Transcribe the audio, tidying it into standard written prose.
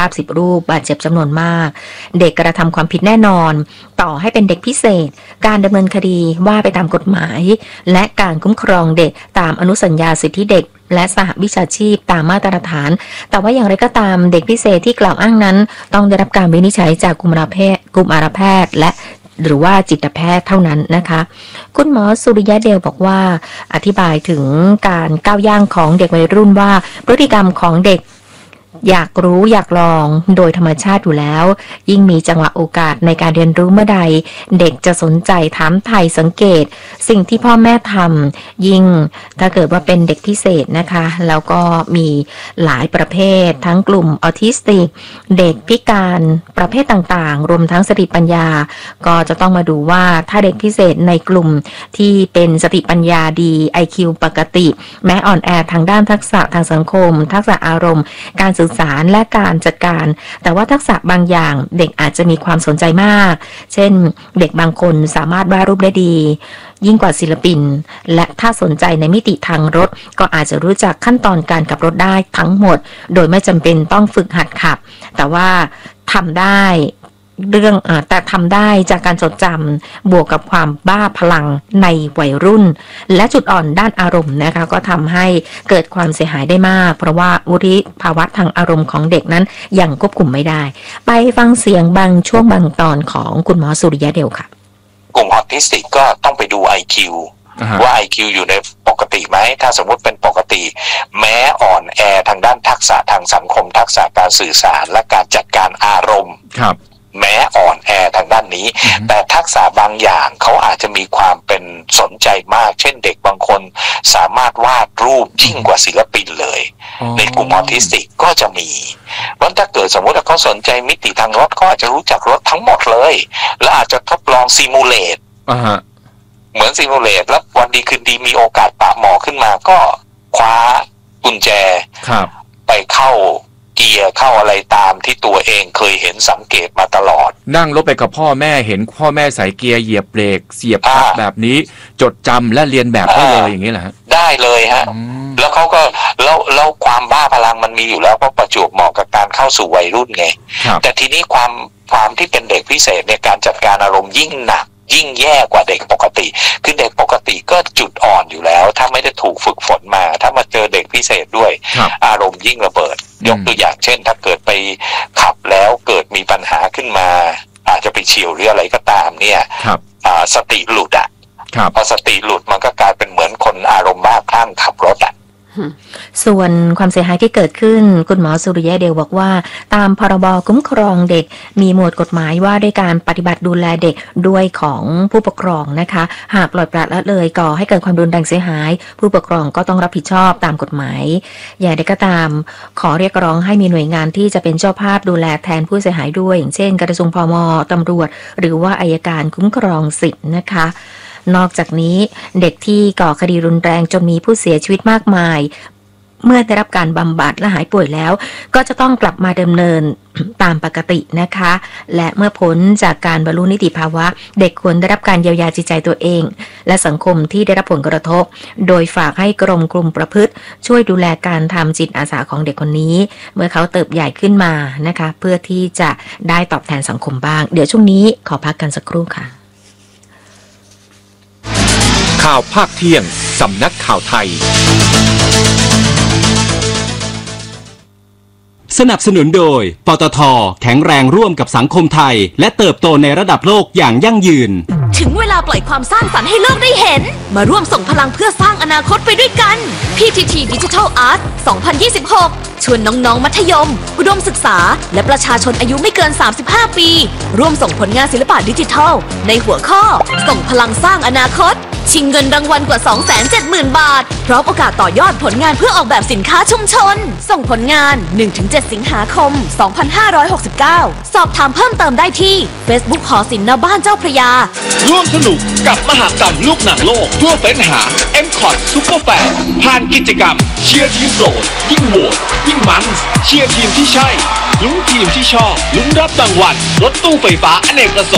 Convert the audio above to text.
าพ10รูปบาดเจ็บจำนวนมากเด็กกระทำความผิดแน่นอนต่อให้เป็นเด็กพิเศษการดำเนินคดีว่าไปตามกฎหมายและการคุ้มครองเด็กตามอนุสัญญาสิทธิเด็กและสหวิชาชีพตามมาตรฐานแต่ว่าอย่างไรก็ตามเด็กพิเศษที่กล่าวอ้างนั้นต้องได้รับการวินิจฉัยจากกุมารแพทย์และหรือว่าจิตแพทย์เท่านั้นนะคะคุณหมอสุริยะเดลบอกว่าอธิบายถึงการก้าวย่างของเด็กวัยรุ่นว่าพฤติกรรมของเด็กอยากรู้อยากลองโดยธรรมชาติอยู่แล้วยิ่งมีจังหวะโอกาสในการเรียนรู้เมื่อใดเด็กจะสนใจถามไถ่สังเกตสิ่งที่พ่อแม่ทำยิ่งถ้าเกิดว่าเป็นเด็กพิเศษนะคะแล้วก็มีหลายประเภททั้งกลุ่มออทิสติกเด็กพิการประเภทต่างๆรวมทั้งสติปัญญาก็จะต้องมาดูว่าถ้าเด็กพิเศษในกลุ่มที่เป็นสติปัญญาดี IQ ปกติแม้อ่อนแอทางด้านทักษะทางสังคมทักษะอารมณ์การสื่อสารและการจัดการแต่ว่าทักษะบางอย่างเด็กอาจจะมีความสนใจมากเช่นเด็กบางคนสามารถวาดรูปได้ดียิ่งกว่าศิลปินและถ้าสนใจในมิติทางรถก็อาจจะรู้จักขั้นตอนการขับรถได้ทั้งหมดโดยไม่จำเป็นต้องฝึกหัดขับแต่ว่าทำได้แต่ทำได้จากการจดจำบวกกับความบ้าพลังในวัยรุ่นและจุดอ่อนด้านอารมณ์นะคะก็ทำให้เกิดความเสียหายได้มากเพราะว่าวุฒิภาวะทางอารมณ์ของเด็กนั้นยังควบคุมไม่ได้ไปฟังเสียงบางช่วงบางตอนของคุณหมอสุริยะเดลค่ะกลุ่มออทิสติกก็ต้องไปดู IQ ว่า IQ อยู่ในปกติไหมถ้าสมมติเป็นปกติแม้อ่อนแอทางด้านทักษะทางสังคมทักษะการสื่อสารและการจัดการอารมณ์แม้อ่อนแอทางด้านนี้แต่ทักษะบางอย่างเขาอาจจะมีความเป็นสนใจมากเช่นเด็กบางคนสามารถวาดรูปยิ่งกว่าศิลปินเลยในกลุ่มออทิสติกก็จะมีเพราะถ้าเกิดสมมติว่าเขาสนใจมิติทางรถเขาอาจจะรู้จักรถทั้งหมดเลยและอาจจะทดลองซิมูเลตเหมือนซิมูเลตแล้ววันดีคืนดีมีโอกาสปะหมอขึ้นมาก็คว้ากุญแจไปเข้าเกียร์เข้าอะไรตามที่ตัวเองเคยเห็นสังเกตมาตลอดนั่งรถไปกับพ่อแม่เห็นพ่อแม่ใส่เกียร์เหยียบเบรกเสียบคลัตช์แบบนี้จดจำและเรียนแบบได้เลยอย่างนี้แหละได้เลยฮะแล้วเขาก็แล้วความบ้าพลังมันมีอยู่แล้วเพราะประจวบเหมาะกับการเข้าสู่วัยรุ่นไงแต่ทีนี้ความที่เป็นเด็กพิเศษในการจัดการอารมณ์ยิ่งหนักยิ่งแย่กว่าเด็กปกติคือเด็กปกติก็จุดอ่อนอยู่แล้วถ้าไม่ได้ถูกฝึกฝนมาถ้ามาเจอเด็กพิเศษด้วยอารมณ์ยิ่งระเบิดยกตัวอย่างเช่นถ้าเกิดไปขับแล้วเกิดมีปัญหาขึ้นมาอาจจะไปเฉี่ยวหรืออะไรก็ตามเนี่ยสติหลุดพอสติหลุดมันก็กลายเป็นเหมือนคนอารมณ์บ้าคลั่งขับรถส่วนความเสียหายที่เกิดขึ้นคุณหมอสุริยะเดลบอกว่าตามพรบคุ้มครองเด็กมีหมวดกฎหมายว่าด้วยการปฏิบัติดูแลเด็กด้วยของผู้ปกครองนะคะหากปล่อยปละละเลยก่อให้เกิดความรุนแรงเสียหายผู้ปกครองก็ต้องรับผิดชอบตามกฎหมายอย่างไรก็ตามขอเรียกร้องให้มีหน่วยงานที่จะเป็นเจ้าภาพดูแลแทนผู้เสียหายด้วยอย่างเช่นกระทรวงพม.ตำรวจหรือว่าอัยการคุ้มครองสิทธินะคะนอกจากนี้เด็กที่ก่อคดีรุนแรงจนมีผู้เสียชีวิตมากมายเมื่อได้รับการบำบัดและหายป่วยแล้วก็จะต้องกลับมาดำเนินตามปกตินะคะและเมื่อพ้นจากการบรรลุนิติภาวะเด็กควรได้รับการเยียวยาจิตใจตัวเองและสังคมที่ได้รับผลกระทบโดยฝากให้กรมประพฤติช่วยดูแลการทำจิตอาสาของเด็กคนนี้เมื่อเขาเติบใหญ่ขึ้นมานะคะเพื่อที่จะได้ตอบแทนสังคมบ้างเดี๋ยวช่วงนี้ขอพักกันสักครู่ค่ะข่าวภาคเที่ยงสำนักข่าวไทยสนับสนุนโดยปตท.แข็งแรงร่วมกับสังคมไทยและเติบโตในระดับโลกอย่างยั่งยืนถึงเวลาปล่อยความสร้างสรรค์ให้โลกได้เห็นมาร่วมส่งพลังเพื่อสร้างอนาคตไปด้วยกัน PTT Digital Art 2026 ชวนน้องๆมัธยมอุดมศึกษาและประชาชนอายุไม่เกิน35ปีร่วมส่งผลงานศิลปะดิจิทัลในหัวข้อส่งพลังสร้างอนาคตชิงเงินรางวัลกว่า 270,000 บาทพร้อมโอกาสต่อยอดผลงานเพื่อออกแบบสินค้าชุมชนส่งผลงาน 1-7 สิงหาคม 2569 สอบถามเพิ่มเติมได้ที่ Facebook หอศิลป์ณบ้านเจ้าพระยาร่วมสนุกกับมหกรรมลูกหนังโลกทั่วเฟ้นหา M-Cot Super Fan ผ่านกิจกรรมเชียร์ทีมโปรดยิ่งโหวตยิ่งมันเชียร์ทีมที่ใช่ลุ้นทีมที่ชอบลุ้นรับรางวัลรถตู้ไฟฟ้าอเนกประสงค์